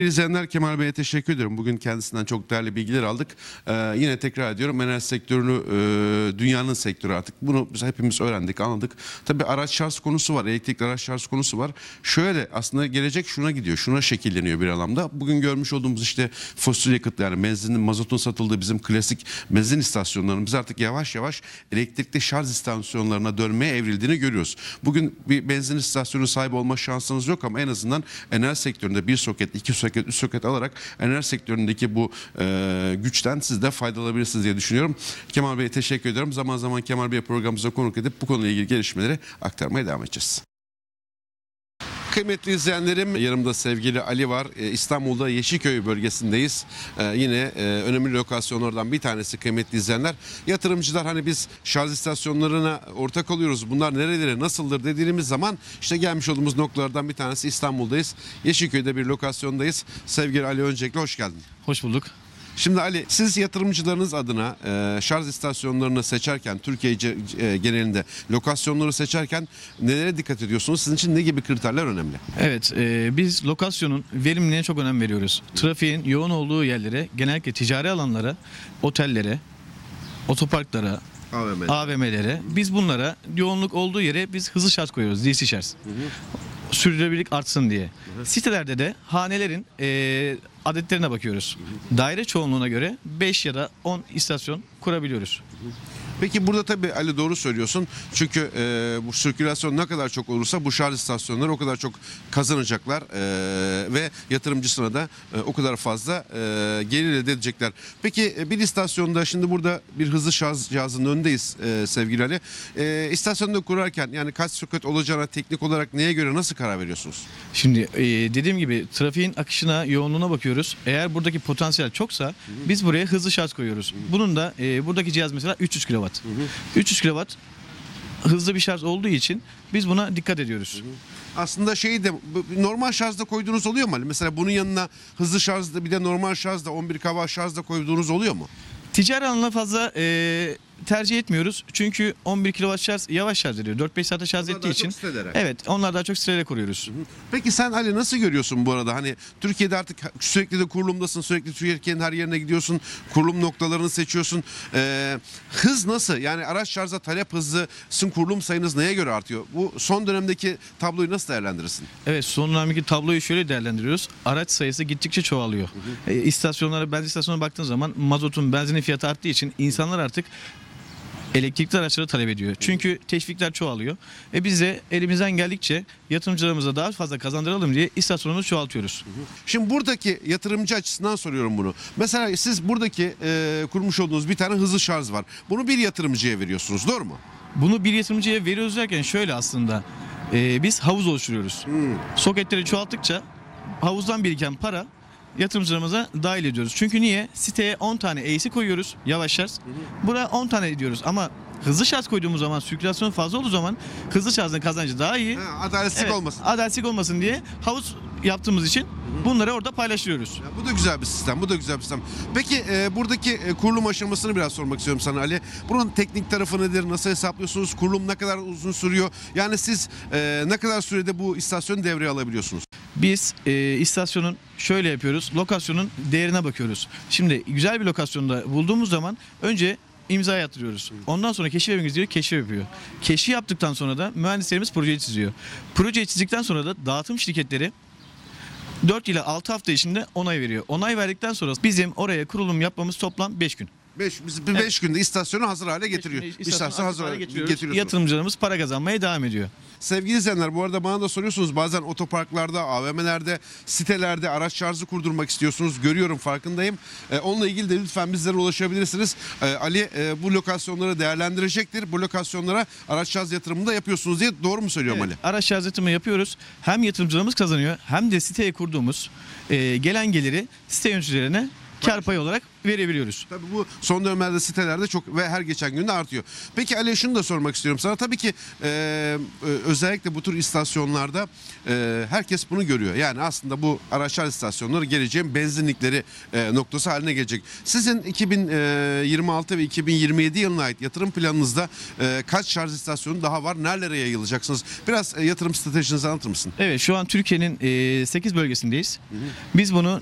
İzleyenler, Kemal Bey'e teşekkür ediyorum. Bugün kendisinden çok değerli bilgiler aldık. Yine tekrar ediyorum, enerji sektörünü dünyanın sektörü artık. Bunu biz hepimiz öğrendik, anladık. Tabii araç şarj konusu var, elektrikli araç şarj konusu var. Şöyle aslında gelecek şuna gidiyor, şuna şekilleniyor bir anlamda. Bugün görmüş olduğumuz işte fosil yakıt, yani benzinin, mazotun satıldığı bizim klasik benzin istasyonlarımız artık yavaş yavaş elektrikli şarj istasyonlarına dönmeye evrildiğini görüyoruz. Bugün bir benzin istasyonu sahibi olma şansınız yok ama en azından enerji sektöründe bir soket, iki soket, üç soket alarak enerji sektöründeki bu güçten siz de faydalanabilirsiniz diye düşünüyorum. Kemal Bey'e teşekkür ediyorum. Zaman zaman Kemal Bey programımıza konuk edip bu konuyla ilgili gelişmeleri aktarmaya devam edeceğiz. Kıymetli izleyenlerim, yanımda sevgili Ali var. İstanbul'da Yeşilköy bölgesindeyiz. Yine önemli lokasyonlardan bir tanesi kıymetli izleyenler. Yatırımcılar hani biz şarj istasyonlarına ortak oluyoruz, bunlar nerelere nasıldır dediğimiz zaman işte gelmiş olduğumuz noktalardan bir tanesi İstanbul'dayız. Yeşilköy'de bir lokasyondayız. Sevgili Ali, öncelikle hoş geldin. Hoş bulduk. Şimdi Ali, siz yatırımcılarınız adına şarj istasyonlarını seçerken, Türkiye genelinde lokasyonları seçerken nelere dikkat ediyorsunuz? Sizin için ne gibi kriterler önemli? Evet, biz lokasyonun verimliliğine çok önem veriyoruz. Trafiğin yoğun olduğu yerlere, genellikle ticari alanlara, otellere, otoparklara, AVM'lere, biz bunlara yoğunluk olduğu yere biz hızlı şarj koyuyoruz, DC şarj. Sürdürülebilirlik artsın diye. Sitelerde de hanelerin adetlerine bakıyoruz. Daire çoğunluğuna göre 5 ya da 10 istasyon kurabiliyoruz. Peki burada tabii Ali doğru söylüyorsun. Çünkü bu sirkülasyon ne kadar çok olursa bu şarj istasyonları o kadar çok kazanacaklar ve yatırımcısına da o kadar fazla gelir elde edecekler. Peki bir istasyonda, şimdi burada bir hızlı şarj cihazının önündeyiz sevgili Ali. İstasyonda kurarken yani kaç soket olacağına teknik olarak neye göre nasıl karar veriyorsunuz? Şimdi dediğim gibi trafiğin akışına, yoğunluğuna bakıyoruz. Eğer buradaki potansiyel çoksa biz buraya hızlı şarj koyuyoruz. Bunun da buradaki cihaz mesela 300 kW. 300 kW hızlı bir şarj olduğu için biz buna dikkat ediyoruz. Aslında şeyi de normal şarjda koyduğunuz oluyor mu? Mesela bunun yanına hızlı şarjda bir de normal şarjda 11 kW şarjda koyduğunuz oluyor mu? Ticari alanına fazla tercih etmiyoruz. Çünkü 11 kW şarj yavaş şarj ediyor. 4-5 saate şarj Onlar ettiği daha için. çok sitelere. Evet, onlar daha çok sitelere kuruyoruz. Peki sen Ali nasıl görüyorsun bu arada? Hani Türkiye'de artık sürekli de kurulumdasın. Sürekli Türkiye'nin her yerine gidiyorsun. Kurulum noktalarını seçiyorsun. Hız nasıl? Yani araç şarja talep hızı, sizin kurulum sayınız neye göre artıyor? Bu son dönemdeki tabloyu nasıl değerlendirirsin? Evet, son dönemdeki tabloyu şöyle değerlendiriyoruz. Araç sayısı gittikçe çoğalıyor. İstasyonlara, benzin istasyonuna baktığın zaman mazotun, benzinin fiyatı arttığı için insanlar artık elektrikli araçları talep ediyor. Çünkü teşvikler çoğalıyor. Biz de elimizden geldikçe yatırımcılarımıza daha fazla kazandıralım diye istasyonumuzu çoğaltıyoruz. Şimdi buradaki yatırımcı açısından soruyorum bunu. Mesela siz buradaki kurmuş olduğunuz bir tane hızlı şarj var. Bunu bir yatırımcıya veriyorsunuz, doğru mu? Bunu bir yatırımcıya veriyoruz derken şöyle aslında. Biz havuz oluşturuyoruz. Soketleri çoğalttıkça havuzdan biriken para yatırımcılarımıza dahil ediyoruz. Çünkü niye? Siteye 10 tane AC koyuyoruz, yavaş şarj. Buraya 10 tane ediyoruz ama hızlı şarj koyduğumuz zaman, sirkülasyon fazla olduğu zaman hızlı şarjın kazancı daha iyi. Adaletsizlik olmasın. Adaletsizlik olmasın diye havuz yaptığımız için bunları orada paylaştırıyoruz. Ya bu da güzel bir sistem, bu da güzel bir sistem. Peki buradaki kurulum aşamasını biraz sormak istiyorum sana Ali. Bunun teknik tarafı nedir? Nasıl hesaplıyorsunuz? Kurulum ne kadar uzun sürüyor? Yani siz ne kadar sürede bu istasyonu devreye alabiliyorsunuz? Biz istasyonun şöyle yapıyoruz, lokasyonun değerine bakıyoruz. Şimdi güzel bir lokasyonda bulduğumuz zaman önce imza attırıyoruz. Ondan sonra keşif evimiz diyor, keşif yapıyor. Keşif yaptıktan sonra da mühendislerimiz projeyi çiziyor. Projeyi çizdikten sonra da dağıtım şirketleri 4 ile 6 hafta içinde onay veriyor. Onay verdikten sonra bizim oraya kurulum yapmamız toplam 5 gün. 5 günde istasyonu hazır hale getiriyor. İstasyonu hazır hale getiriyorsunuz. Yatırımcılarımız para kazanmaya devam ediyor. Sevgili izleyenler, bu arada bana da soruyorsunuz, bazen otoparklarda, AVM'lerde, sitelerde araç şarjı kurdurmak istiyorsunuz. Görüyorum, farkındayım. Onunla ilgili de lütfen bizlere ulaşabilirsiniz. Ali bu lokasyonları değerlendirecektir. Bu lokasyonlara araç şarj yatırımını da yapıyorsunuz diye, doğru mu söylüyorum Ali? Araç şarj yatırımı yapıyoruz. Hem yatırımcılarımız kazanıyor hem de siteye kurduğumuz gelen geliri site yöneticilerine kar payı olarak verebiliyoruz. Tabii bu son dönemlerde sitelerde çok ve her geçen gün de artıyor. Peki Ali, şunu da sormak istiyorum sana. Tabii ki özellikle bu tür istasyonlarda herkes bunu görüyor. Yani aslında bu araç şarj istasyonları geleceğin benzinlikleri noktası haline gelecek. Sizin 2026 ve 2027 yılına ait yatırım planınızda kaç şarj istasyonu daha var? Nerelere yayılacaksınız? Biraz yatırım stratejinizi anlatır mısın? Evet, şu an Türkiye'nin 8 bölgesindeyiz. Biz bunu